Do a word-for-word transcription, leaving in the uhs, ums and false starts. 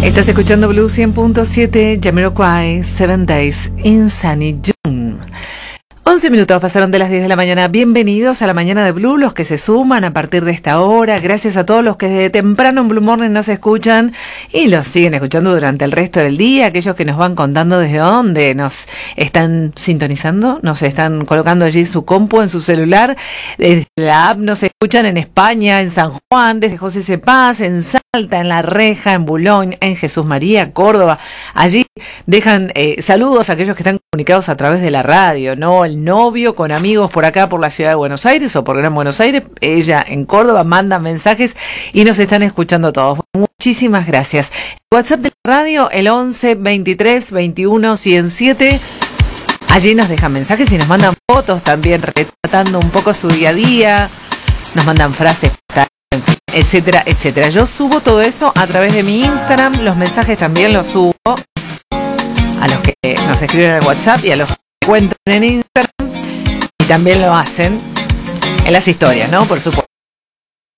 Estás escuchando Blue cien punto siete, Jamiroquai, Seven Days in Sunny June. once minutos pasaron de las diez de la mañana. Bienvenidos a la mañana de Blue, los que se suman a partir de esta hora. Gracias a todos los que desde temprano en Blue Morning nos escuchan y los siguen escuchando durante el resto del día. Aquellos que nos van contando desde dónde nos están sintonizando, nos están colocando allí su compu en su celular. Desde la app nos escuchan en España, en San Juan, desde José C. Paz, en Salta, en La Reja, en Boulogne, en Jesús María, Córdoba. Allí dejan eh, saludos a aquellos que están comunicados a través de la radio, ¿no? El novio con amigos por acá, por la ciudad de Buenos Aires o por Gran Buenos Aires, ella en Córdoba, manda mensajes y nos están escuchando todos. Muchísimas gracias. WhatsApp de la radio, el once veintitrés veintiuno cien siete. Allí nos dejan mensajes y nos mandan fotos también, retratando un poco su día a día, nos mandan frases, etcétera, etcétera. Yo subo todo eso a través de mi Instagram, los mensajes también los subo a los que nos escriben en el WhatsApp y a los que cuentan en Instagram, y también lo hacen en las historias, ¿no? Por supuesto.